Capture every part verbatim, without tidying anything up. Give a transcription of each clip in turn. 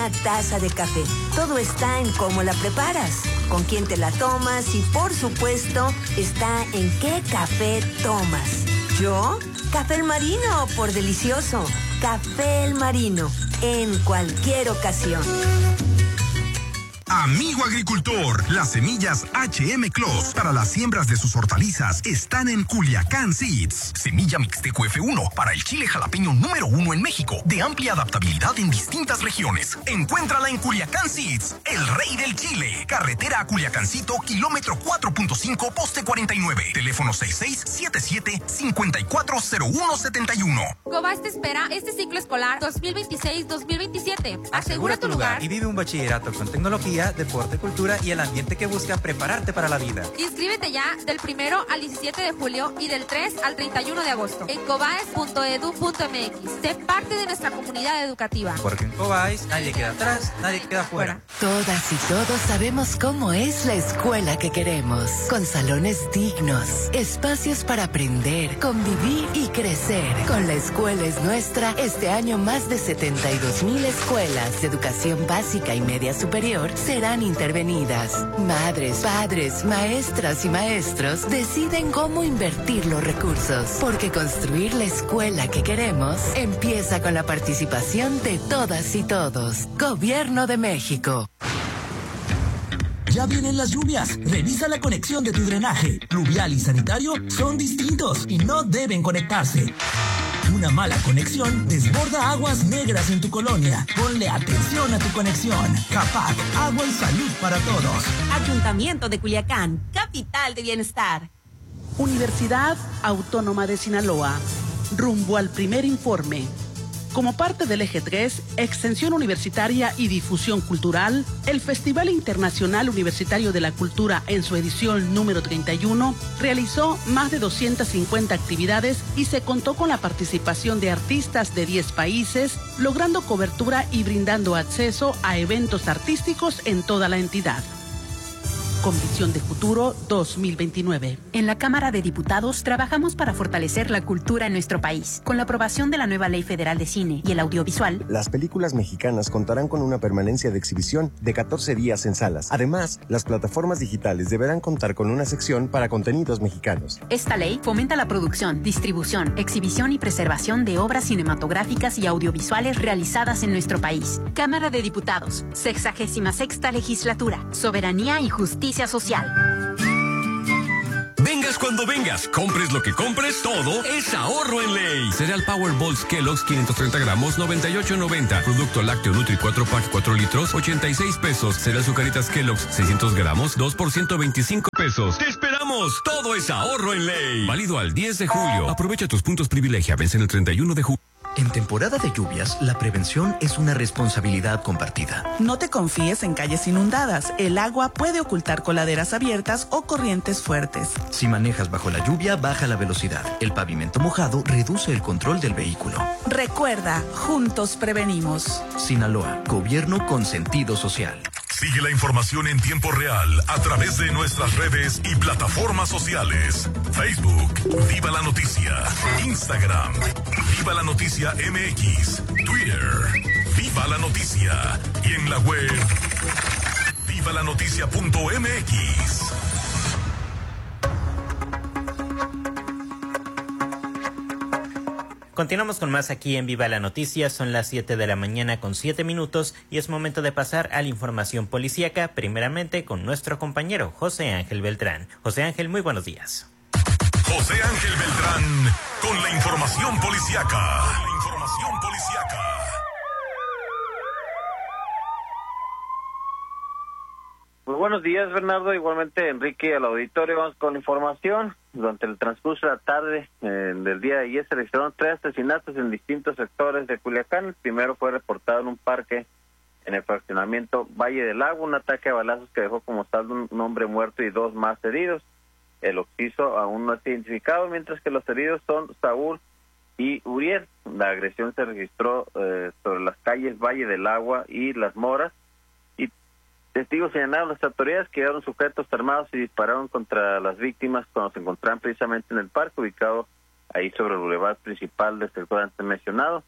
una taza de café. Todo está en cómo la preparas, con quién te la tomas y, por supuesto, está en qué café tomas. ¿Yo? Café El Marino, por delicioso. Café El Marino, en cualquier ocasión. Amigo agricultor, las semillas H M Clos para las siembras de sus hortalizas están en Culiacán Seeds. Semilla Mixteco F uno para el chile jalapeño número uno en México, de amplia adaptabilidad en distintas regiones. Encuéntrala en Culiacán Seeds, el rey del chile. Carretera a Culiacancito, kilómetro cuatro punto cinco, poste cuarenta y nueve. Teléfono seis seis siete siete, cinco cuatro cero uno siete uno. Cobas te espera este ciclo escolar dos mil veintiséis dos mil veintisiete. Asegura, Asegura tu lugar, lugar y vive un bachillerato con tecnología, deporte, cultura y el ambiente que busca prepararte para la vida. Inscríbete ya del primero al diecisiete de julio y del tres al treinta y uno de agosto en cobaes punto edu punto m x. Sé parte de nuestra comunidad educativa. Porque en Cobaes nadie queda atrás, nadie queda fuera. Todas y todos sabemos cómo es la escuela que queremos. Con salones dignos, espacios para aprender, convivir y crecer. Con La Escuela es Nuestra, este año más de setenta y dos mil escuelas de educación básica y media superior serán intervenidas. Madres, padres, maestras y maestros deciden cómo invertir los recursos, porque construir la escuela que queremos empieza con la participación de todas y todos. Gobierno de México. Ya vienen las lluvias. Revisa la conexión de tu drenaje. Pluvial y sanitario son distintos y no deben conectarse. Una mala conexión desborda aguas negras en tu colonia. Ponle atención a tu conexión. CAPAC, agua y salud para todos. Ayuntamiento de Culiacán, capital de bienestar. Universidad Autónoma de Sinaloa, rumbo al primer informe. Como parte del Eje tres, Extensión Universitaria y Difusión Cultural, el Festival Internacional Universitario de la Cultura en su edición número treinta y uno realizó más de doscientas cincuenta actividades y se contó con la participación de artistas de diez países, logrando cobertura y brindando acceso a eventos artísticos en toda la entidad. Con Visión de Futuro dos mil veintinueve. En la Cámara de Diputados trabajamos para fortalecer la cultura en nuestro país. Con la aprobación de la nueva Ley Federal de Cine y el Audiovisual, las películas mexicanas contarán con una permanencia de exhibición de catorce días en salas. Además, las plataformas digitales deberán contar con una sección para contenidos mexicanos. Esta ley fomenta la producción, distribución, exhibición y preservación de obras cinematográficas y audiovisuales realizadas en nuestro país. Cámara de Diputados, sexagésima sexta legislatura, soberanía y justicia social. Vengas cuando vengas, compres lo que compres, todo es ahorro en ley. Cereal Powerballs Kellogg's quinientos treinta gramos, noventa y ocho noventa. Producto lácteo Nutri cuatro pack cuatro litros, ochenta y seis pesos. Cereal Zucaritas Kellogg's seiscientos gramos, dos por ciento veinticinco pesos. ¡Te esperamos! Todo es ahorro en ley. Válido al diez de julio. Aprovecha tus puntos privilegia. Vencen el treinta y uno de julio. En temporada de lluvias, la prevención es una responsabilidad compartida. No te confíes en calles inundadas. El agua puede ocultar coladeras abiertas o corrientes fuertes. Si manejas bajo la lluvia, baja la velocidad. El pavimento mojado reduce el control del vehículo. Recuerda, juntos prevenimos. Sinaloa, gobierno con sentido social. Sigue la información en tiempo real a través de nuestras redes y plataformas sociales. Facebook, Viva la Noticia. Instagram, Viva la Noticia M X. Twitter, Viva la Noticia. Y en la web, viva la noticia punto m x. Continuamos con más aquí en Viva la Noticia. Son las siete de la mañana con siete minutos y es momento de pasar a la información policíaca, primeramente con nuestro compañero José Ángel Beltrán. José Ángel, muy buenos días. José Ángel Beltrán con la información policíaca. La información policíaca. Muy buenos días, Bernardo. Igualmente, Enrique, al auditorio. Vamos con información. Durante el transcurso de la tarde eh, del día de ayer se registraron tres asesinatos en distintos sectores de Culiacán. El primero fue reportado en un parque en el fraccionamiento Valle del Agua, un ataque a balazos que dejó como saldo un, un hombre muerto y dos más heridos. El occiso aún no está identificado, mientras que los heridos son Saúl y Uriel. La agresión se registró eh, sobre las calles Valle del Agua y Las Moras. Testigos señalaron las autoridades que quedaron sujetos armados y dispararon contra las víctimas cuando se encontraban precisamente en el parque ubicado ahí sobre el bulevar principal del sector antes mencionado.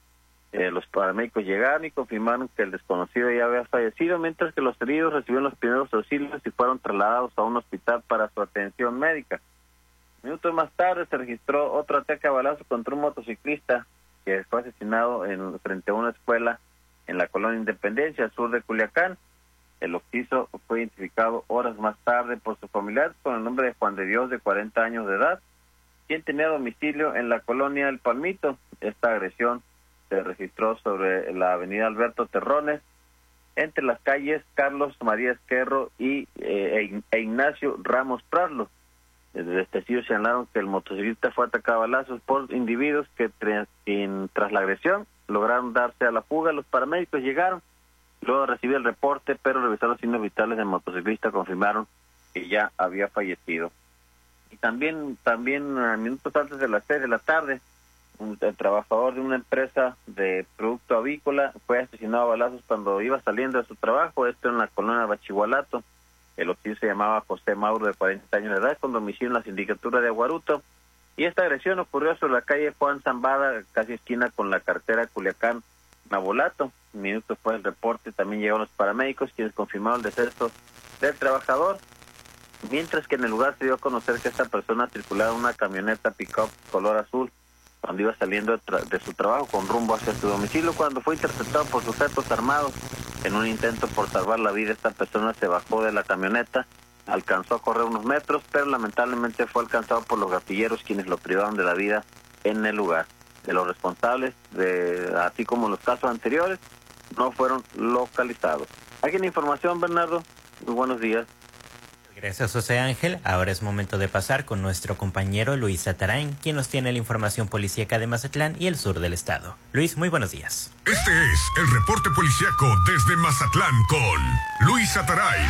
Eh, los paramédicos llegaron y confirmaron que el desconocido ya había fallecido, mientras que los heridos recibieron los primeros auxilios y fueron trasladados a un hospital para su atención médica. Minutos más tarde se registró otro ataque a balazo contra un motociclista que fue asesinado en, frente a una escuela en la colonia Independencia, al sur de Culiacán. El occiso fue identificado horas más tarde por su familiar con el nombre de Juan de Dios, de cuarenta años de edad, quien tenía domicilio en la colonia El Palmito. Esta agresión se registró sobre la avenida Alberto Terrones, entre las calles Carlos María Esquerro y eh, e Ignacio Ramos Praslo. Desde testigos señalaron que el motociclista fue atacado a balazos por individuos que tra en, tras la agresión lograron darse a la fuga. Los paramédicos llegaron, luego recibió el reporte, pero revisaron los signos vitales del motociclista, confirmaron que ya había fallecido. Y también, también a minutos antes de las seis de la tarde, un el trabajador de una empresa de producto avícola fue asesinado a balazos cuando iba saliendo de su trabajo, esto en la colonia Bachigualato. El occiso se llamaba José Mauro, de cuarenta años de edad, con domicilio en la sindicatura de Aguaruto. Y esta agresión ocurrió sobre la calle Juan Zambada, casi esquina con la carretera Culiacán-Nabolato. Minutos después del reporte también llegaron los paramédicos, quienes confirmaron el deceso del trabajador, mientras que en el lugar se dio a conocer que esta persona circulaba en una camioneta pick-up color azul cuando iba saliendo de, de su trabajo con rumbo hacia su domicilio, cuando fue interceptado por sujetos armados. En un intento por salvar la vida, esta persona se bajó de la camioneta, alcanzó a correr unos metros, pero lamentablemente fue alcanzado por los gatilleros, quienes lo privaron de la vida en el lugar. De los responsables, de así como los casos anteriores, no fueron localizados. ¿Hay una información, Bernardo? Muy buenos días. Gracias, José Ángel. Ahora es momento de pasar con nuestro compañero Luis Atarain, quien nos tiene la información policíaca de Mazatlán y el sur del estado. Luis, muy buenos días. Este es el reporte policíaco desde Mazatlán con Luis Atarain.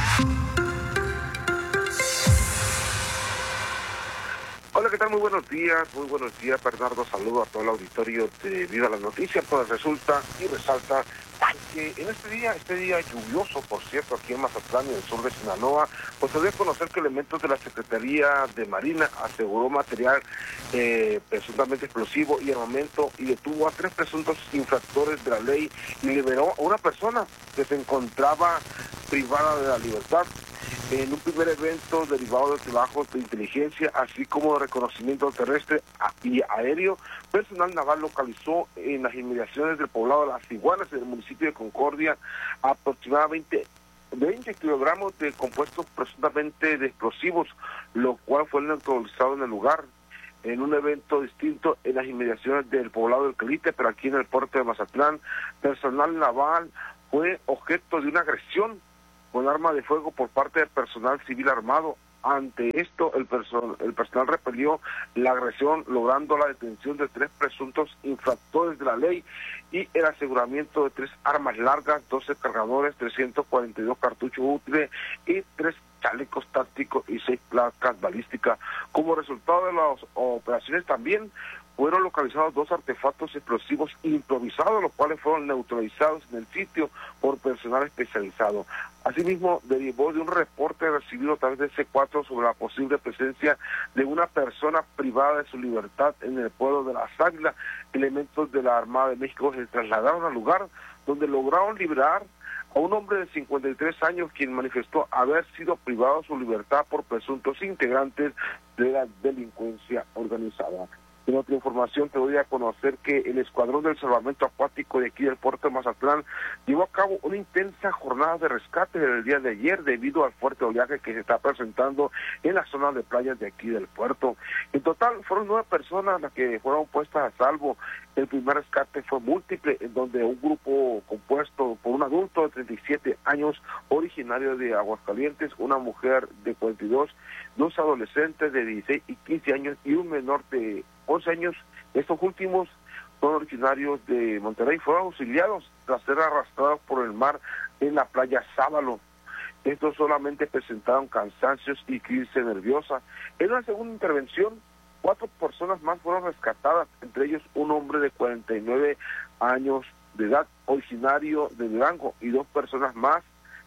Hola, ¿qué tal? Muy buenos días, muy buenos días, Bernardo. Saludo a todo el auditorio de Viva las Noticias. Pues resulta y resalta que en este día, este día lluvioso, por cierto, aquí en Mazatlán y en el sur de Sinaloa, pues se dio a conocer que elementos de la Secretaría de Marina aseguró material eh, presuntamente explosivo y armamento y detuvo a tres presuntos infractores de la ley y liberó a una persona que se encontraba privada de la libertad. En un primer evento derivado de trabajos de inteligencia, así como de reconocimiento terrestre y aéreo, personal naval localizó en las inmediaciones del poblado de Las Iguanas, en el municipio de Concordia, aproximadamente veinte kilogramos de compuestos presuntamente de explosivos, lo cual fue neutralizado en el lugar. En un evento distinto en las inmediaciones del poblado del Calite, pero aquí en el puerto de Mazatlán, personal naval fue objeto de una agresión con arma de fuego por parte del personal civil armado. Ante esto, el, perso el personal repelió la agresión, logrando la detención de tres presuntos infractores de la ley y el aseguramiento de tres armas largas, doce cargadores, trescientos cuarenta y dos cartuchos útiles y tres chalecos tácticos y seis placas balísticas. Como resultado de las operaciones también fueron localizados dos artefactos explosivos improvisados, los cuales fueron neutralizados en el sitio por personal especializado. Asimismo, derivó de un reporte recibido a través de C cuatro sobre la posible presencia de una persona privada de su libertad en el pueblo de Las Águilas. Elementos de la Armada de México se trasladaron al lugar, donde lograron liberar a un hombre de cincuenta y tres años, quien manifestó haber sido privado de su libertad por presuntos integrantes de la delincuencia organizada. En otra información te doy a conocer que el Escuadrón del Salvamento Acuático de aquí del puerto de Mazatlán llevó a cabo una intensa jornada de rescate el día de ayer debido al fuerte oleaje que se está presentando en la zona de playas de aquí del puerto. En total fueron nueve personas las que fueron puestas a salvo. El primer rescate fue múltiple, en donde un grupo compuesto por un adulto de treinta y siete años, originario de Aguascalientes, una mujer de cuarenta y dos, dos adolescentes de dieciséis y quince años y un menor de once años. Estos últimos son originarios de Monterrey, fueron auxiliados tras ser arrastrados por el mar en la playa Sábalo. Estos solamente presentaron cansancios y crisis nerviosa. En una segunda intervención, cuatro personas más fueron rescatadas, entre ellos un hombre de cuarenta y nueve años de edad, originario de Durango, y dos personas más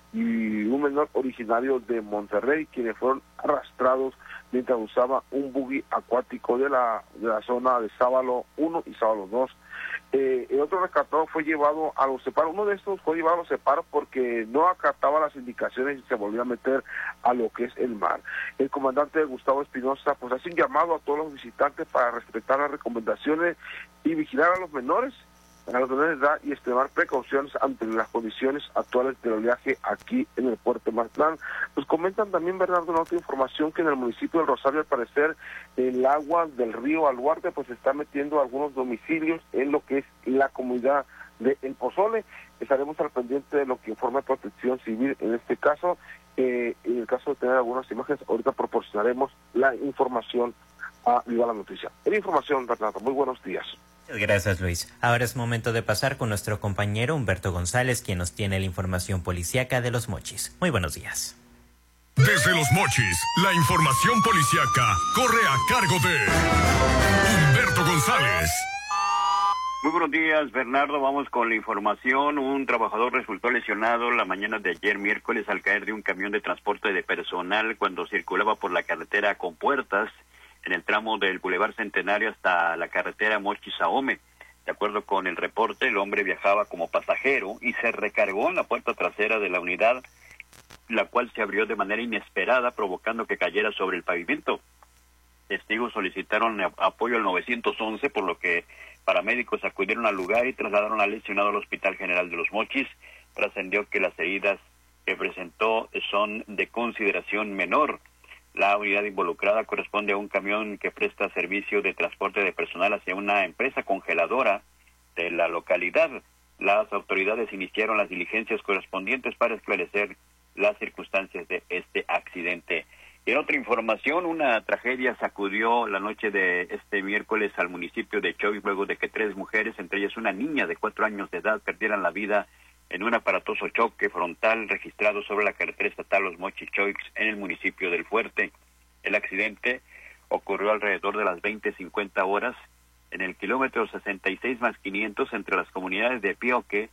y un menor originario de Monterrey, quienes fueron arrastrados mientras usaba un buggy acuático de la, de la zona de Sábalo uno y Sábalo dos. Eh, el otro rescatado fue llevado a los separos. Uno de estos fue llevado a los separos porque no acataba las indicaciones y se volvió a meter a lo que es el mar. El comandante Gustavo Espinosa pues hace un llamado a todos los visitantes para respetar las recomendaciones y vigilar a los menores, a los menores de edad y extremar precauciones ante las condiciones actuales del oleaje aquí en el puerto de Mazatlán. Pues comentan también, Bernardo, una otra información que en el municipio del Rosario, al parecer, el agua del río Aluarte pues está metiendo algunos domicilios en lo que es la comunidad de El Pozole. Estaremos al pendiente de lo que informa Protección Civil en este caso. Eh, en el caso de tener algunas imágenes, ahorita proporcionaremos la información a Viva la Noticia. En información, Bernardo, muy buenos días. Gracias, Luis. Ahora es momento de pasar con nuestro compañero Humberto González, quien nos tiene la información policíaca de Los Mochis. Muy buenos días. Desde Los Mochis, la información policíaca corre a cargo de Humberto González. Muy buenos días, Bernardo. Vamos con la información. Un trabajador resultó lesionado la mañana de ayer miércoles al caer de un camión de transporte de personal cuando circulaba por la carretera Compuertas, en el tramo del Boulevard Centenario hasta la carretera Mochis-Ahome. De acuerdo con el reporte, el hombre viajaba como pasajero y se recargó en la puerta trasera de la unidad, la cual se abrió de manera inesperada, provocando que cayera sobre el pavimento. Testigos solicitaron apoyo al nueve once, por lo que paramédicos acudieron al lugar y trasladaron al lesionado al Hospital General de Los Mochis. Trascendió que las heridas que presentó son de consideración menor. La unidad involucrada corresponde a un camión que presta servicio de transporte de personal hacia una empresa congeladora de la localidad. Las autoridades iniciaron las diligencias correspondientes para esclarecer las circunstancias de este accidente. Y en otra información, una tragedia sacudió la noche de este miércoles al municipio de Choix luego de que tres mujeres, entre ellas una niña de cuatro años de edad, perdieran la vida en un aparatoso choque frontal registrado sobre la carretera estatal Los Mochis-Choix en el municipio del Fuerte. El accidente ocurrió alrededor de las veinte cincuenta horas en el kilómetro sesenta y seis más quinientos entre las comunidades de Pioque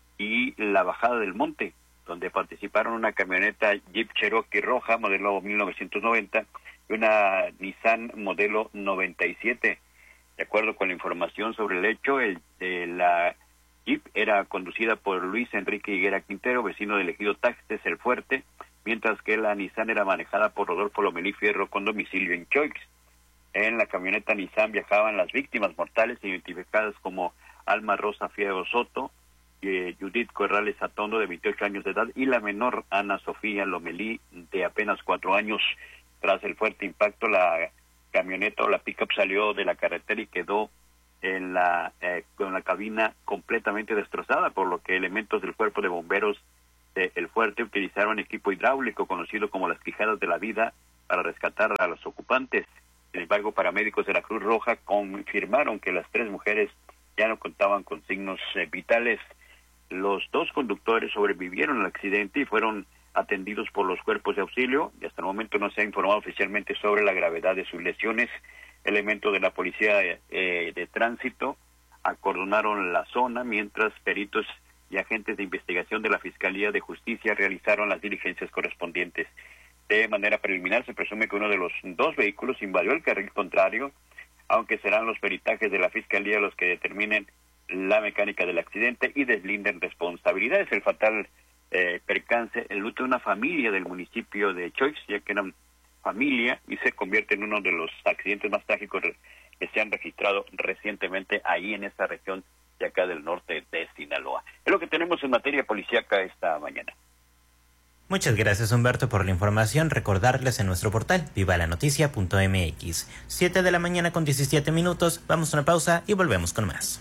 y la Bajada del Monte, donde participaron una camioneta Jeep Cherokee roja modelo mil novecientos noventa y una Nissan modelo noventa y siete. De acuerdo con la información sobre el hecho, el, eh, la Jeep era conducida por Luis Enrique Higuera Quintero, vecino del ejido Taxtes, El Fuerte, mientras que la Nissan era manejada por Rodolfo Lomelí Fierro con domicilio en Choix. En la camioneta Nissan viajaban las víctimas mortales identificadas como Alma Rosa Fierro Soto, eh, Judith Corrales Atondo, de veintiocho años de edad, y la menor Ana Sofía Lomelí, de apenas cuatro años. Tras el fuerte impacto, la camioneta o la pick-up salió de la carretera y quedó en la eh, con la cabina completamente destrozada, por lo que elementos del Cuerpo de Bomberos de El Fuerte utilizaron equipo hidráulico conocido como las quijadas de la vida para rescatar a los ocupantes. Sin embargo, paramédicos de la Cruz Roja confirmaron que las tres mujeres ya no contaban con signos eh, vitales. Los dos conductores sobrevivieron al accidente y fueron atendidos por los cuerpos de auxilio, y hasta el momento no se ha informado oficialmente sobre la gravedad de sus lesiones. Elementos de la Policía eh, de Tránsito acordonaron la zona, mientras peritos y agentes de investigación de la Fiscalía de Justicia realizaron las diligencias correspondientes. De manera preliminar, se presume que uno de los dos vehículos invadió el carril contrario, aunque serán los peritajes de la Fiscalía los que determinen la mecánica del accidente y deslinden responsabilidades. El fatal eh, percance enluta una familia del municipio de Choix, ya que eran familia, y se convierte en uno de los accidentes más trágicos que se han registrado recientemente ahí en esta región de acá del norte de Sinaloa. Es lo que tenemos en materia policíaca esta mañana. Muchas gracias, Humberto, por la información. Recordarles en nuestro portal viva la noticia punto m x. siete de la mañana con diecisiete minutos. Vamos a una pausa y volvemos con más.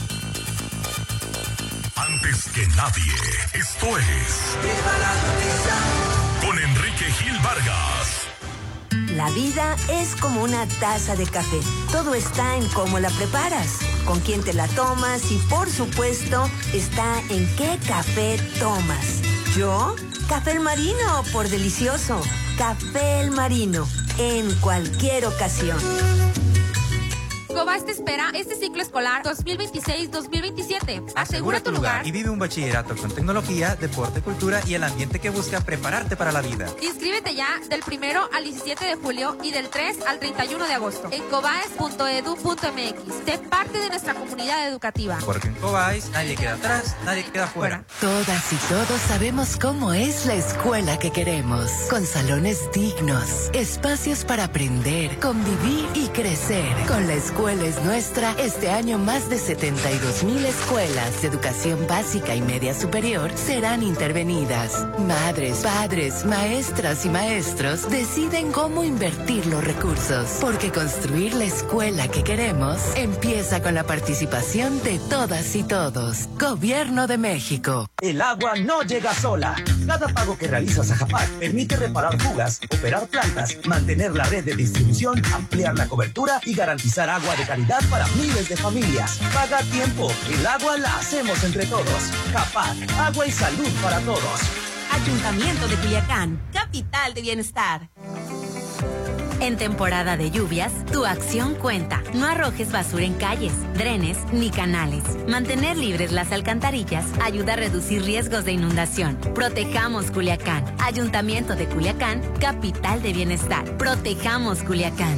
Antes que nadie, esto es Viva la Noticia con Enrique Gil Vargas. La vida es como una taza de café. Todo está en cómo la preparas, con quién te la tomas y, por supuesto, está en qué café tomas. Yo, Café El Marino, por delicioso. Café El Marino, en cualquier ocasión. Cobás te espera este ciclo escolar dos mil veintiséis dos mil veintisiete. Asegura tu lugar y vive un bachillerato con tecnología, deporte, cultura y el ambiente que busca prepararte para la vida. Inscríbete ya del primero al diecisiete de julio y del tres al treinta y uno de agosto en cobaes punto edu punto m x. Sé parte de nuestra comunidad educativa. Porque en Cobáis nadie queda atrás, nadie queda fuera. Todas y todos sabemos cómo es la escuela que queremos. Con salones dignos, espacios para aprender, convivir y crecer. Con la escuela es nuestra, este año más de setenta y dos mil escuelas de educación básica y media superior serán intervenidas. Madres, padres, maestras y maestros deciden cómo invertir los recursos. Porque construir la escuela que queremos empieza con la participación de todas y todos. Gobierno de México. El agua no llega sola. Cada pago que realizas a Japac permite reparar fugas, operar plantas, mantener la red de distribución, ampliar la cobertura y garantizar agua de calidad para miles de familias. Paga a tiempo. El agua la hacemos entre todos. Japac, agua y salud para todos. Ayuntamiento de Culiacán, capital de bienestar. En temporada de lluvias, tu acción cuenta. No arrojes basura en calles, drenes ni canales. Mantener libres las alcantarillas ayuda a reducir riesgos de inundación. Protejamos Culiacán. Ayuntamiento de Culiacán, capital de bienestar. Protejamos Culiacán.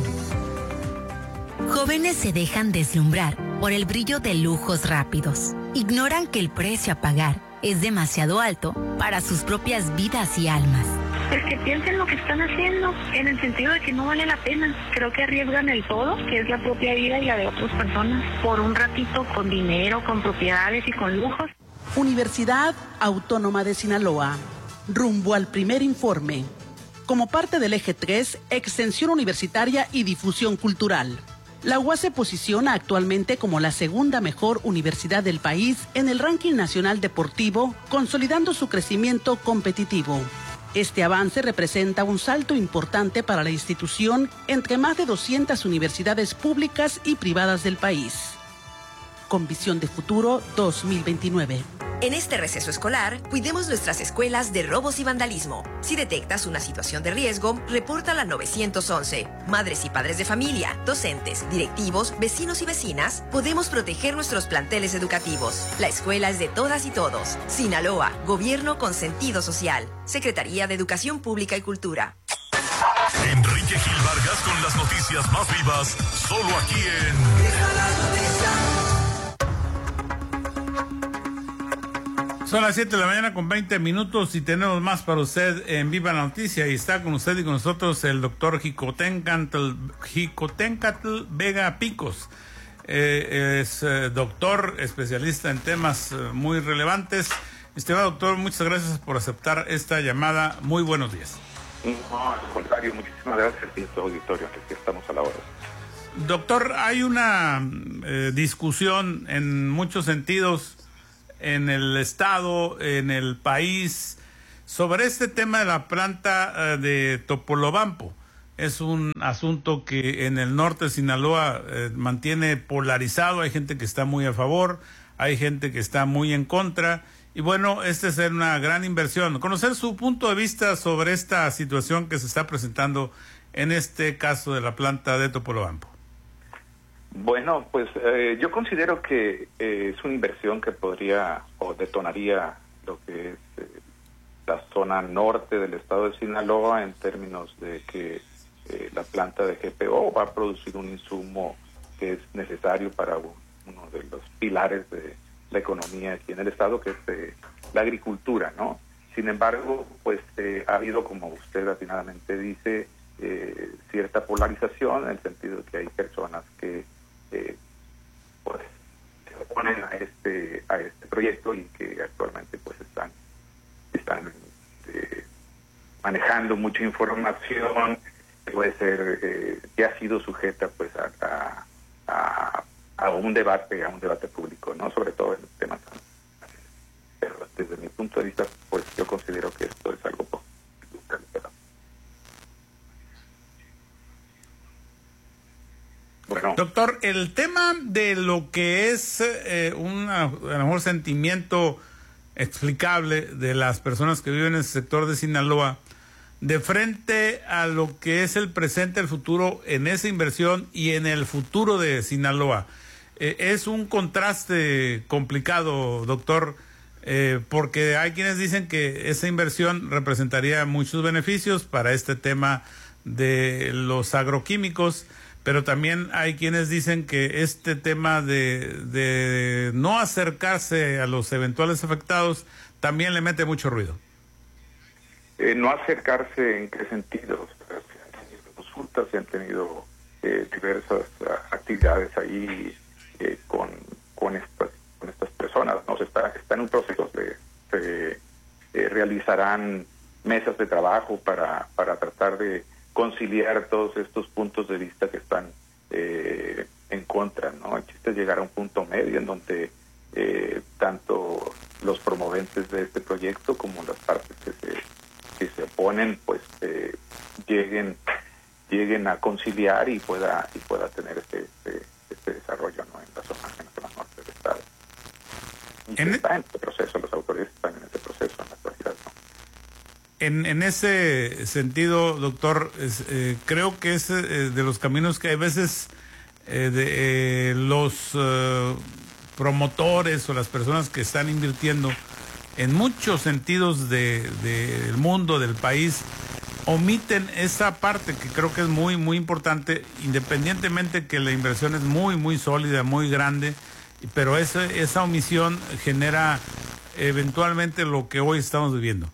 Jóvenes se dejan deslumbrar por el brillo de lujos rápidos. Ignoran que el precio a pagar es demasiado alto para sus propias vidas y almas. Pues que piensen lo que están haciendo, en el sentido de que no vale la pena. Creo que arriesgan el todo, que es la propia vida y la de otras personas, por un ratito con dinero, con propiedades y con lujos. Universidad Autónoma de Sinaloa, rumbo al primer informe. Como parte del eje tres, extensión universitaria y difusión cultural. La U A S se posiciona actualmente como la segunda mejor universidad del país en el ranking nacional deportivo, consolidando su crecimiento competitivo. Este avance representa un salto importante para la institución entre más de doscientas universidades públicas y privadas del país. Con visión de futuro dos mil veintinueve. En este receso escolar, cuidemos nuestras escuelas de robos y vandalismo. Si detectas una situación de riesgo, repórtala al nueve once. Madres y padres de familia, docentes, directivos, vecinos y vecinas, podemos proteger nuestros planteles educativos. La escuela es de todas y todos. Sinaloa, gobierno con sentido social. Secretaría de Educación Pública y Cultura. Enrique Gil Vargas con las noticias más vivas, solo aquí en... Son las siete de la mañana con veinte minutos y tenemos más para usted en Viva la Noticia, y está con usted y con nosotros el doctor Jicotencatl, Jicotencatl Vega Picos. Eh, es eh, doctor especialista en temas eh, muy relevantes. Estimado doctor, muchas gracias por aceptar esta llamada. Muy buenos días. No, al contrario, muchísimas gracias a tu auditorio, que estamos a la hora. Doctor, hay una eh, discusión en muchos sentidos en el estado, en el país, sobre este tema de la planta uh, de Topolobampo. Es un asunto que en el norte de Sinaloa eh, mantiene polarizado. Hay gente que está muy a favor, hay gente que está muy en contra. Y bueno, esta es una gran inversión. Conocer su punto de vista sobre esta situación que se está presentando en este caso de la planta de Topolobampo. Bueno, pues eh, yo considero que eh, es una inversión que podría o detonaría lo que es eh, la zona norte del estado de Sinaloa, en términos de que eh, la planta de G P O va a producir un insumo que es necesario para uno de los pilares de la economía aquí en el estado, que es eh, la agricultura, ¿no? Sin embargo, pues eh, ha habido, como usted atinadamente dice, eh, cierta polarización, en el sentido de que hay personas que Eh, pues se oponen a este a este proyecto y que actualmente pues están están eh, manejando mucha información que puede ser eh, que ha sido sujeta pues a, a, a, a un debate a un debate público, no, sobre todo en temas. Pero desde mi punto de vista, pues yo considero que esto es algo positivo. Bueno. Doctor, el tema de lo que es eh, un a lo mejor sentimiento explicable de las personas que viven en el sector de Sinaloa, de frente a lo que es el presente, el futuro en esa inversión y en el futuro de Sinaloa. Eh, es un contraste complicado, doctor, eh, porque hay quienes dicen que esa inversión representaría muchos beneficios para este tema de los agroquímicos, pero también hay quienes dicen que este tema de, de no acercarse a los eventuales afectados también le mete mucho ruido. Eh, no acercarse en qué sentido. Se han tenido consultas, se han tenido eh, diversas uh, actividades ahí eh, con, con, estas, con estas personas. ¿No? Se está, está en un proceso, de, se eh, realizarán mesas de trabajo para, para tratar de conciliar todos estos puntos de vista que están eh, en contra, ¿no? El chiste es llegar a un punto medio en donde eh, tanto los promoventes de este proyecto como las partes que se, que se oponen, pues eh, lleguen lleguen a conciliar y pueda y pueda tener este este, este desarrollo, ¿no? En la zona, en la zona norte del estado. Y se está en este proceso, los autoridades están en este proceso en la actualidad, ¿no? En, en ese sentido, doctor, es, eh, creo que es eh, de los caminos que hay veces eh, de eh, los eh, promotores o las personas que están invirtiendo en muchos sentidos de, de, del mundo, del país, omiten esa parte que creo que es muy, muy importante, independientemente que la inversión es muy, muy sólida, muy grande, pero esa, esa omisión genera eventualmente lo que hoy estamos viviendo.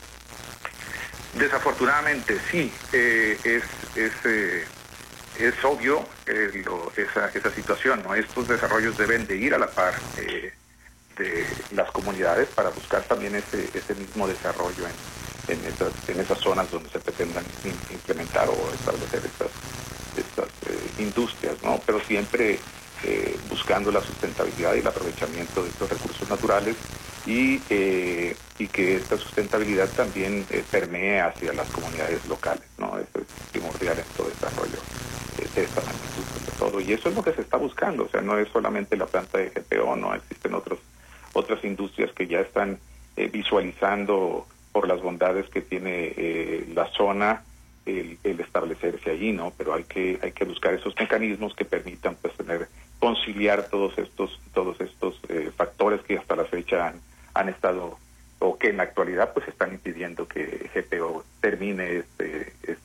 Desafortunadamente sí, eh, es es, eh, es obvio eh, lo, esa, esa situación, ¿no? Estos desarrollos deben de ir a la par eh, de las comunidades para buscar también ese ese mismo desarrollo en, en, esas, en esas zonas donde se pretendan implementar o establecer estas, estas eh, industrias, ¿no? Pero siempre eh, buscando la sustentabilidad y el aprovechamiento de estos recursos naturales y eh, y que esta sustentabilidad también eh, permee hacia las comunidades locales, ¿no? Eso es primordial en todo desarrollo eh, de esta magnitud, sobre todo. Y eso es lo que se está buscando, o sea, no es solamente la planta de G P O, no existen otros otras industrias que ya están eh, visualizando por las bondades que tiene eh, la zona el, el establecerse allí, ¿no? Pero hay que hay que buscar esos mecanismos que permitan pues tener conciliar todos estos todos estos eh, factores que hasta la fecha han han estado o que en la actualidad pues están impidiendo que G P O termine este este,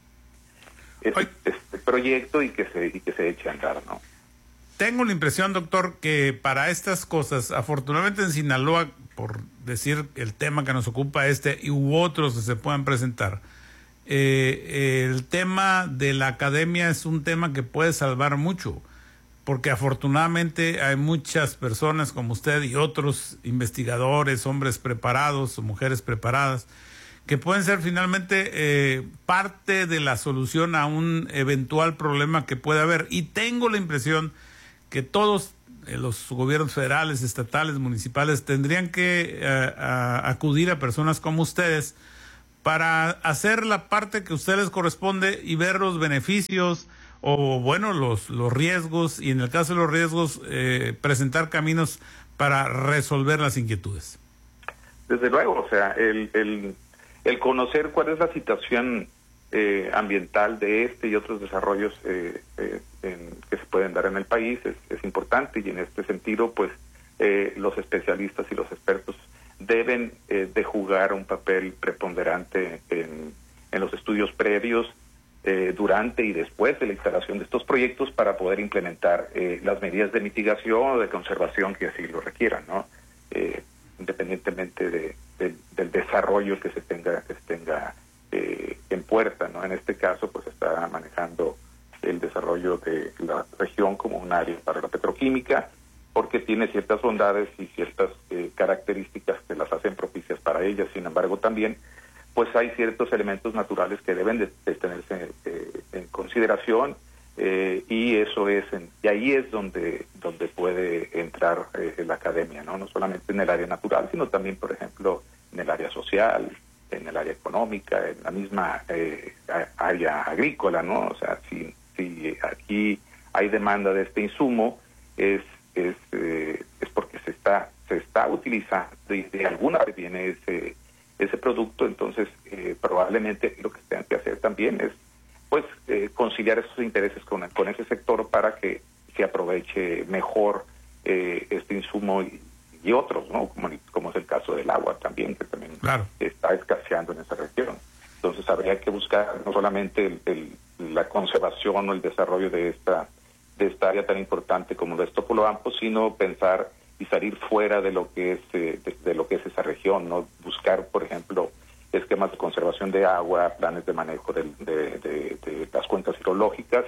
este, este proyecto y que se y que se eche a andar, ¿no? Tengo la impresión, doctor, que para estas cosas, afortunadamente en Sinaloa, por decir el tema que nos ocupa este y u otros que se puedan presentar, eh, el tema de la academia es un tema que puede salvar mucho, porque afortunadamente hay muchas personas como usted y otros investigadores, hombres preparados o mujeres preparadas, que pueden ser finalmente eh, parte de la solución a un eventual problema que pueda haber. Y tengo la impresión que todos eh, los gobiernos federales, estatales, municipales tendrían que eh, a acudir a personas como ustedes para hacer la parte que a ustedes les corresponde y ver los beneficios o bueno, los, los riesgos, y en el caso de los riesgos, eh, presentar caminos para resolver las inquietudes. Desde luego, o sea, el, el, el conocer cuál es la situación eh, ambiental de este y otros desarrollos eh, eh, en, que se pueden dar en el país es, es importante, y en este sentido, pues, eh, los especialistas y los expertos deben eh, de jugar un papel preponderante en, en los estudios previos, Eh, durante y después de la instalación de estos proyectos para poder implementar eh, las medidas de mitigación o de conservación que así lo requieran, ¿no? Eh, independientemente de, de, del desarrollo que se tenga que se tenga eh, en puerta, ¿no? En este caso, pues está manejando el desarrollo de la región como un área para la petroquímica, porque tiene ciertas bondades y ciertas eh, características que las hacen propicias para ellas. Sin embargo, también pues hay ciertos elementos naturales que deben de, de tenerse eh, en consideración eh, y eso es en, y ahí es donde donde puede entrar eh, la academia, no no solamente en el área natural, sino también, por ejemplo, en el área social, en el área económica, en la misma eh, área agrícola, no o sea si si aquí hay demanda de este insumo es es eh, es porque se está se está utilizando y de alguna vez viene ese ese producto. Entonces eh, probablemente lo que tengan que hacer también es pues eh, conciliar esos intereses con, con ese sector para que se aproveche mejor eh, este insumo y, y otros, ¿no? Como, como es el caso del agua también, que también claro. está escaseando en esa región. Entonces habría que buscar no solamente el, el, la conservación o el desarrollo de esta de esta área tan importante como lo es Topolobampo, sino pensar y salir fuera de lo que es eh, de, de lo que es esa región, no buscar, por ejemplo, esquemas de conservación de agua, planes de manejo de, de, de, de las cuencas hidrológicas,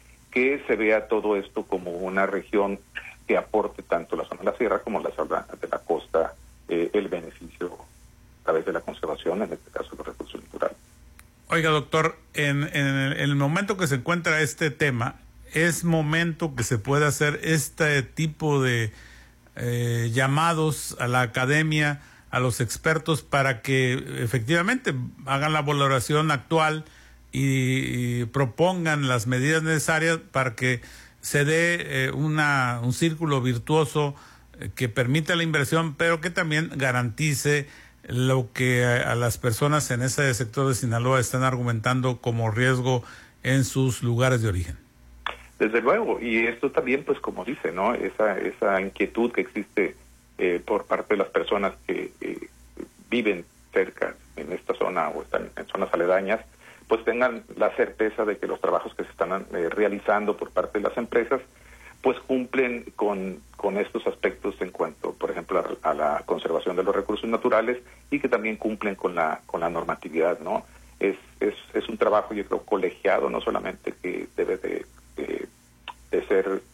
que se vea todo esto como una región que aporte tanto la zona de la sierra como la zona de la costa eh, el beneficio a través de la conservación, en este caso de los recursos naturales. Oiga, doctor, en, en, el, en el momento que se encuentra este tema, es momento que se pueda hacer este tipo de eh, llamados a la academia, a los expertos, para que efectivamente hagan la valoración actual y, y propongan las medidas necesarias para que se dé eh, una, un círculo virtuoso eh, que permita la inversión, pero que también garantice lo que a, a las personas en ese sector de Sinaloa están argumentando como riesgo en sus lugares de origen. Desde luego, y esto también, pues como dice, ¿no? Esa, esa inquietud que existe eh, por parte de las personas que eh, viven cerca en esta zona o están en zonas aledañas, pues tengan la certeza de que los trabajos que se están eh, realizando por parte de las empresas, pues cumplen con, con estos aspectos en cuanto, por ejemplo, a, a la conservación de los recursos naturales, y que también cumplen con la con la normatividad, ¿no? Es, es, es un trabajo, yo creo, colegiado, no solamente que debe de De, de ser,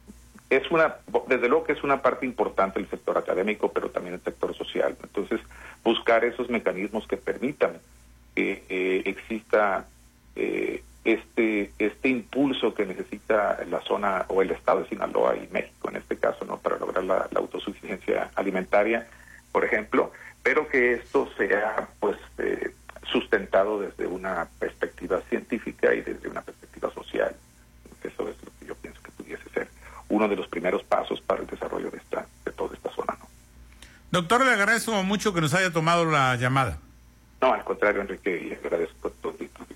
es una, desde luego que es una parte importante del sector académico, pero también el sector social. Entonces, buscar esos mecanismos que permitan que eh, exista eh, este este impulso que necesita la zona o el estado de Sinaloa y México en este caso, ¿no? Para lograr la, la autosuficiencia alimentaria, por ejemplo, pero que esto sea pues eh, sustentado desde una perspectiva científica y desde una perspectiva social. Eso es lo que yo pienso que pudiese ser uno de los primeros pasos para el desarrollo de esta de toda esta zona, ¿no? Doctor, le agradezco mucho que nos haya tomado la llamada. No, al contrario, Enrique, y agradezco todo.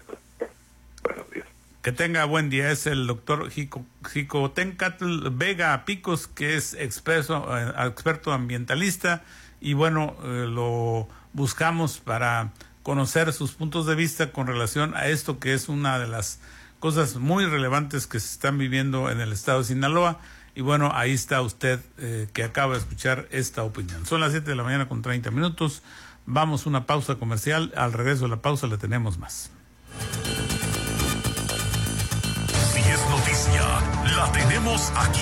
Buenos días. Que tenga buen día. Es el doctor Xicoténcatl Vega Picos, que es experto, eh, experto ambientalista, y bueno, eh, lo buscamos para conocer sus puntos de vista con relación a esto que es una de las cosas muy relevantes que se están viviendo en el estado de Sinaloa. Y bueno, ahí está usted eh, que acaba de escuchar esta opinión. Son las siete de la mañana con treinta minutos. Vamos a una pausa comercial. Al regreso de la pausa le tenemos más. Si es noticia, la tenemos aquí.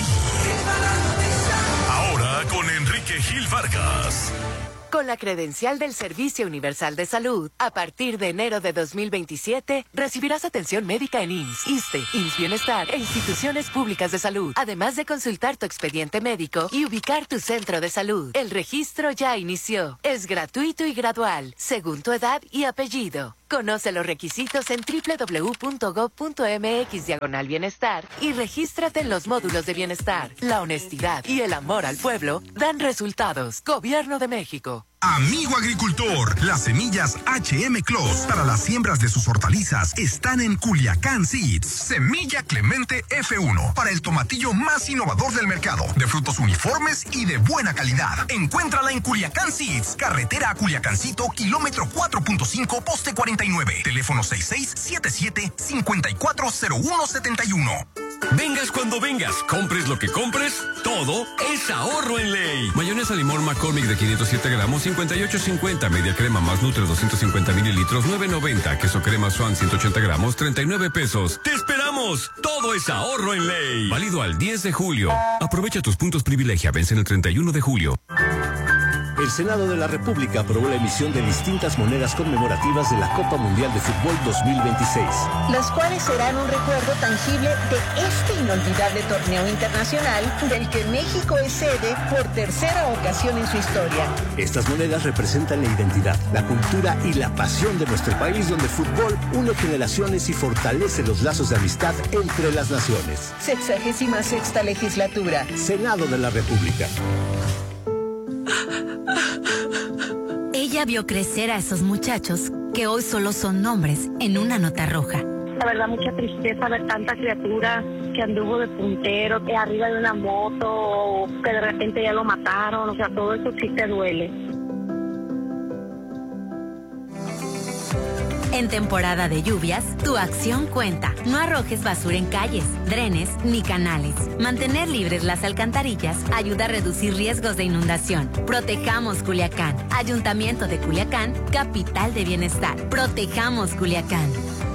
Ahora con Enrique Gil Vargas. Con la credencial del Servicio Universal de Salud, a partir de enero de dos mil veintisiete, recibirás atención médica en I M S S, ISSSTE, I M S S Bienestar e instituciones públicas de salud, además de consultar tu expediente médico y ubicar tu centro de salud. El registro ya inició. Es gratuito y gradual, según tu edad y apellido. Conoce los requisitos en doble u doble u doble u punto gob punto mx diagonal bienestar y regístrate en los módulos de bienestar. La honestidad y el amor al pueblo dan resultados. Gobierno de México. Amigo agricultor, las semillas H M Clos para las siembras de sus hortalizas están en Culiacán Seeds. Semilla Clemente F uno para el tomatillo más innovador del mercado, de frutos uniformes y de buena calidad. Encuéntrala en Culiacán Seeds, carretera a Culiacancito, kilómetro cuatro punto cinco, poste cuarenta y nueve, teléfono seis seis siete siete, cinco cuatro cero uno siete uno. Vengas cuando vengas, compres lo que compres, todo es ahorro en ley. Mayonesa limón McCormick de quinientos siete gramos, cincuenta y ocho cincuenta. Media crema más Nutre doscientos cincuenta mililitros, nueve noventa. Queso crema Swan ciento ochenta gramos, treinta y nueve pesos. ¡Te esperamos! Todo es ahorro en ley. Válido al diez de julio. Aprovecha tus puntos privilegia, vencen el treinta y uno de julio. El Senado de la República aprobó la emisión de distintas monedas conmemorativas de la Copa Mundial de Fútbol dos mil veintiséis. Las cuales serán un recuerdo tangible de este inolvidable torneo internacional del que México es sede por tercera ocasión en su historia. Estas monedas representan la identidad, la cultura y la pasión de nuestro país, donde el fútbol une generaciones y fortalece los lazos de amistad entre las naciones. Sexagésima sexta legislatura. Senado de la República. Ella Ella vio crecer a esos muchachos que hoy solo son nombres en una nota roja. La verdad, mucha tristeza ver tanta criatura que anduvo de puntero, que arriba de una moto, o que de repente ya lo mataron. O sea, todo eso sí te duele. En temporada de lluvias, tu acción cuenta. No arrojes basura en calles, drenes ni canales. Mantener libres las alcantarillas ayuda a reducir riesgos de inundación. Protejamos Culiacán. Ayuntamiento de Culiacán, capital de bienestar. Protejamos Culiacán.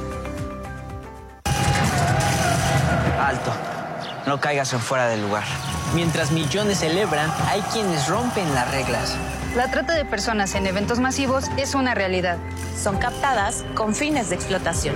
Alto. No caigas en fuera del lugar. Mientras millones celebran, hay quienes rompen las reglas. La trata de personas en eventos masivos es una realidad. Son captadas con fines de explotación.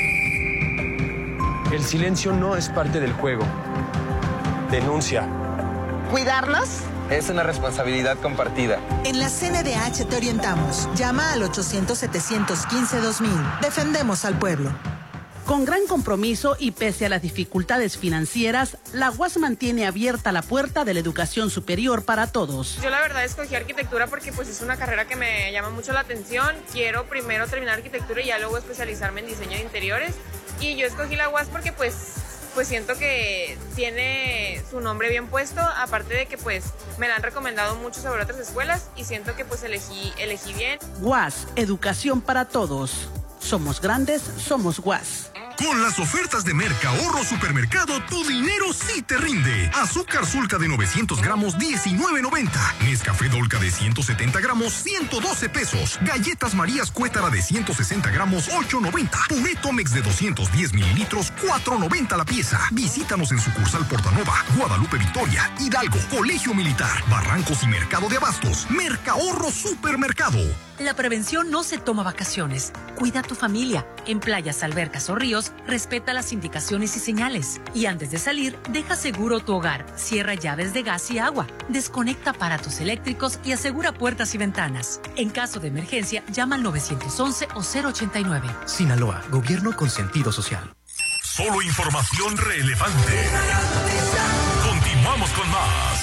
El silencio no es parte del juego. Denuncia. ¿Cuidarnos? Es una responsabilidad compartida. En la C N D H te orientamos. Llama al ochocientos, setecientos quince, dos mil. Defendemos al pueblo. Con gran compromiso y pese a las dificultades financieras, la U A S mantiene abierta la puerta de la educación superior para todos. Yo la verdad escogí arquitectura porque pues es una carrera que me llama mucho la atención. Quiero primero terminar arquitectura y ya luego especializarme en diseño de interiores. Y yo escogí la U A S porque pues, pues siento que tiene su nombre bien puesto, aparte de que pues me la han recomendado mucho sobre otras escuelas y siento que pues elegí, elegí bien. U A S, educación para todos. Somos grandes, somos U A S. Con las ofertas de Merca Ahorro Supermercado, tu dinero sí te rinde. Azúcar Sulca de novecientos gramos, diecinueve noventa. Nescafé Dolca de ciento setenta gramos, ciento doce pesos. Galletas Marías Cuétara de ciento sesenta gramos, ocho noventa. Puré Tomex de doscientos diez mililitros, cuatro noventa la pieza. Visítanos en sucursal Portanova, Guadalupe Victoria, Hidalgo, Colegio Militar, Barrancos y Mercado de Abastos. Merca Ahorro Supermercado. La prevención no se toma vacaciones. Cuida a tu familia. En playas, albercas o ríos, respeta las indicaciones y señales. Y antes de salir, deja seguro tu hogar. Cierra llaves de gas y agua. Desconecta aparatos eléctricos y asegura puertas y ventanas. En caso de emergencia, llama al nueve once o cero ochenta y nueve. Sinaloa, gobierno con sentido social. Solo información relevante. Continuamos con más.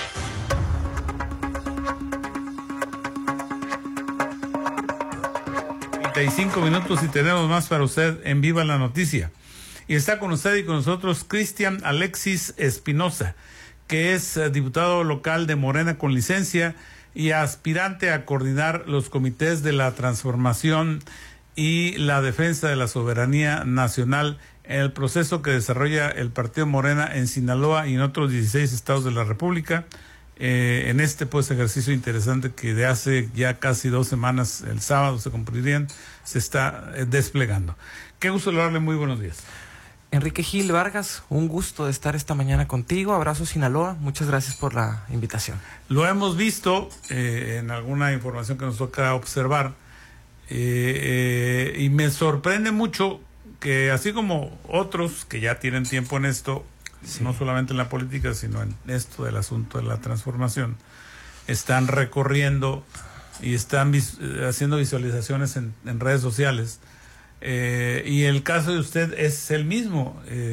treinta y cinco minutos y tenemos más para usted en Viva la Noticia. Y está con usted y con nosotros Cristian Alexis Espinosa, que es eh, diputado local de Morena con licencia y aspirante a coordinar los comités de la transformación y la defensa de la soberanía nacional en el proceso que desarrolla el Partido Morena en Sinaloa y en otros dieciséis estados de la República. Eh, en este pues ejercicio interesante que de hace ya casi dos semanas, el sábado se cumplirían, se está eh, desplegando. Qué gusto saludarle, muy buenos días. Enrique Gil Vargas, un gusto de estar esta mañana contigo. Abrazo Sinaloa, muchas gracias por la invitación. Lo hemos visto eh, en alguna información que nos toca observar eh, eh, y me sorprende mucho que así como otros que ya tienen tiempo en esto, sí, no solamente en la política, sino en esto del asunto de la transformación, están recorriendo y están vis- haciendo visualizaciones en, en redes sociales. Eh, y el caso de usted es el mismo. Eh,